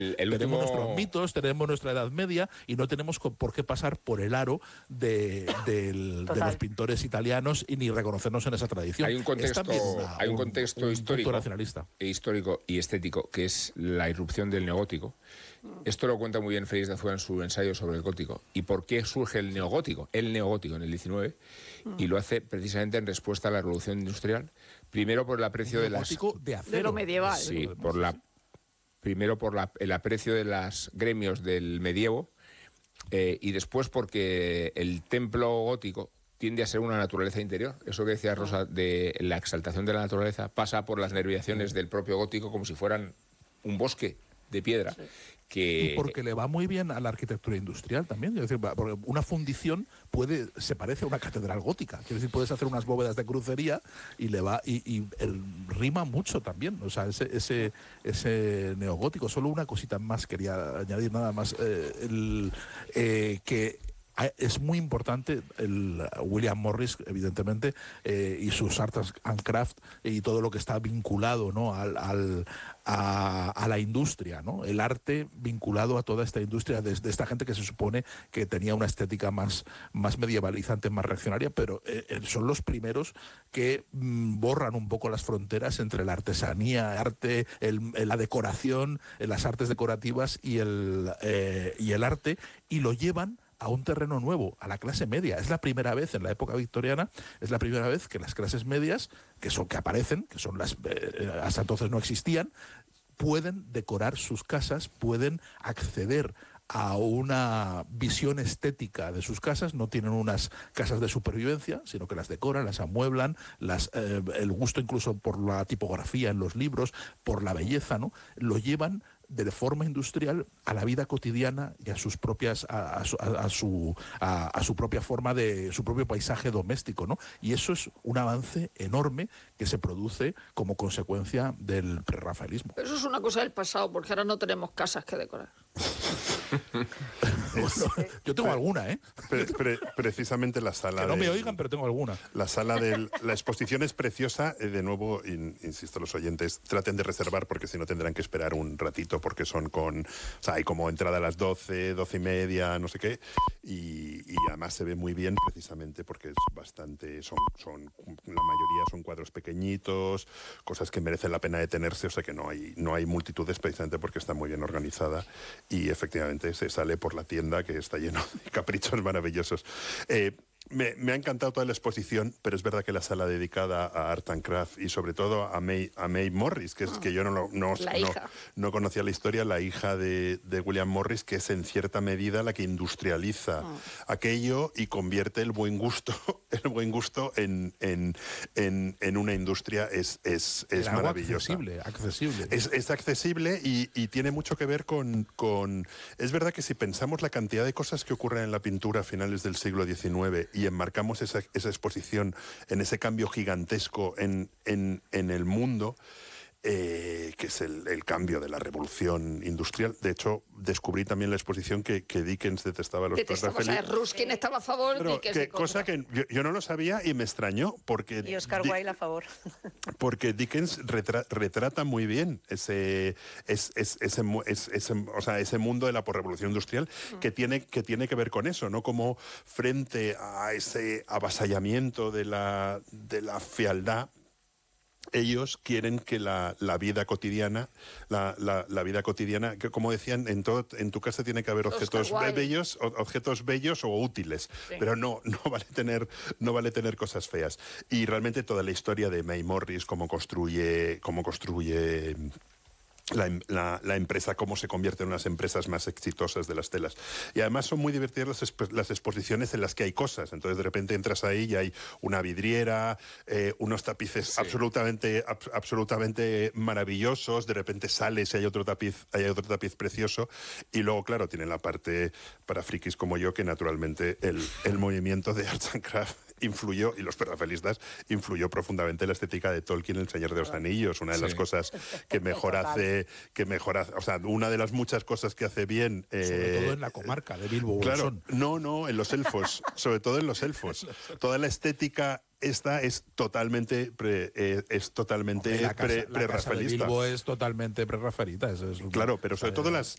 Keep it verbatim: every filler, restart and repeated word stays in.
El, el tenemos último... nuestros mitos, tenemos nuestra Edad Media y no tenemos por qué pasar por el aro de, de, de los pintores italianos y ni reconocernos en esa tradición. Hay un contexto, una, hay un contexto un, un histórico, nacionalista. histórico y estético que es la irrupción del neogótico. Esto lo cuenta muy bien Félix de Azúa en su ensayo sobre el gótico. ¿Y por qué surge el neogótico? El neogótico en el diecinueve, y lo hace precisamente en respuesta a la revolución industrial. Primero por el aprecio de las... de acero. De lo medieval. Sí, por la... Primero por la, el aprecio de los gremios del medievo, eh, y después porque el templo gótico tiende a ser una naturaleza interior. Eso que decía Rosa de la exaltación de la naturaleza pasa por las nerviaciones del propio gótico como si fueran un bosque de piedra. Sí. Que... Y porque le va muy bien a la arquitectura industrial también. Es decir, porque una fundición puede se parece a una catedral gótica. Quiero decir, puedes hacer unas bóvedas de crucería y le va y, y el, rima mucho también. O sea, ese, ese, ese neogótico. Solo una cosita más quería añadir, nada más. Eh, el, eh, que es muy importante el William Morris, evidentemente, eh, y sus Arts and Crafts y todo lo que está vinculado, ¿no?, al, al, a, a la industria, ¿no? El arte vinculado a toda esta industria de, de esta gente que se supone que tenía una estética más, más medievalizante, más reaccionaria, pero eh, son los primeros que mm, borran un poco las fronteras entre la artesanía, arte, el, la decoración, las artes decorativas y el, eh, y el arte, y lo llevan a un terreno nuevo, a la clase media. Es la primera vez en la época victoriana, es la primera vez que las clases medias, que son que aparecen, que son las eh, hasta entonces no existían, pueden decorar sus casas, pueden acceder a una visión estética de sus casas. No tienen unas casas de supervivencia, sino que las decoran, las amueblan, las, eh, el gusto incluso por la tipografía en los libros, por la belleza, ¿no?, lo llevan de forma industrial a la vida cotidiana y a sus propias a, a, su, a, su a, a su propia forma de su propio paisaje doméstico, ¿no? Y eso es un avance enorme que se produce como consecuencia del prerrafaelismo. Pero eso es una cosa del pasado, porque ahora no tenemos casas que decorar. Bueno, yo tengo pre, alguna, ¿eh? Pre, pre, precisamente la sala. Que no del, me oigan, pero tengo alguna. La sala de la exposición es preciosa. Eh, de nuevo, in, insisto, los oyentes traten de reservar porque si no tendrán que esperar un ratito porque son con, o sea, hay como entrada a las doce, doce y media, no sé qué, y, y además se ve muy bien precisamente porque es bastante, son, son la mayoría son cuadros pequeñitos, cosas que merecen la pena detenerse, o sea que no hay, no hay multitudes precisamente porque está muy bien organizada y efectivamente se sale por la tienda que está lleno de caprichos maravillosos. Eh, Me, me ha encantado toda la exposición, pero es verdad que la sala dedicada a Art and Craft y sobre todo a May, a May Morris, que es que yo no, no, no, no conocía la historia, la hija de, de William Morris, que es en cierta medida la que industrializa oh. aquello y convierte el buen gusto, el buen gusto en, en, en, en una industria. Es, es, es maravillosa. Accesible, accesible. Es, es accesible y, y tiene mucho que ver con, con... Es verdad que si pensamos la cantidad de cosas que ocurren en la pintura a finales del siglo diecinueve y enmarcamos esa, esa exposición en ese cambio gigantesco en, en, en el mundo, eh, que es el, el cambio de la revolución industrial. De hecho, descubrí también la exposición que, que Dickens detestaba a los prerrafaelistas. Ruskin estaba a favor, Pero Dickens que, cosa que yo, yo no lo sabía y me extrañó porque y Oscar Wilde a favor. Porque Dickens retra, retrata muy bien ese, es, es, ese, es, ese, o sea, ese mundo de la posrevolución industrial mm. que tiene que tiene que ver con eso, ¿no? Como frente a ese avasallamiento de la de la fealdad, ellos quieren que la, la vida cotidiana, la, la, la vida cotidiana, que como decían, en todo, en tu casa tiene que haber objetos bellos, objetos bellos o útiles, sí. pero no, no vale tener, no vale tener cosas feas. Y realmente toda la historia de May Morris, cómo construye, cómo construye La, la, la empresa, cómo se convierte en una de las empresas más exitosas de las telas. Y además son muy divertidas las, exp las exposiciones en las que hay cosas. Entonces de repente entras ahí y hay una vidriera, eh, unos tapices sí. absolutamente, ab absolutamente maravillosos. De repente sales y hay otro tapiz, hay otro tapiz precioso. Y luego, claro, tienen la parte para frikis como yo, que naturalmente el, el movimiento de Arts and Craft influyó, y los prerrafaelistas, influyó profundamente en la estética de Tolkien, El Señor de los Anillos. Una de sí. las cosas que mejor hace, que mejor hace, o sea, una de las muchas cosas que hace bien. Eh, sobre todo en la comarca de Bilbo. Claro, Bolsón. no, no, en los elfos, sobre todo en los elfos. Toda la estética esta es totalmente pre, eh, es totalmente Hombre, la casa, pre, la casa de Bilbo es totalmente prerrafaelita. Eso es claro, pero sobre todo las,